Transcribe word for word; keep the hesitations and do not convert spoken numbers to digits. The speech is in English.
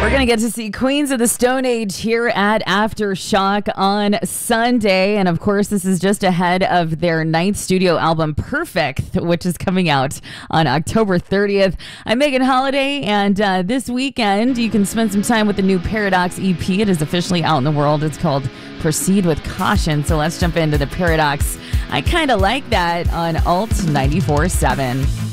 We're going to get to see Queens of the Stone Age here at Aftershock on Sunday. And of course, this is just ahead of their ninth studio album, Perfect, which is coming out on October thirtieth. I'm Megan Holiday, and uh, this weekend you can spend some time with the new Paradox E P. It is officially out in the world. It's called Proceed with Caution. So let's jump into the Paradox. I kind of like that on Alt ninety-four point seven.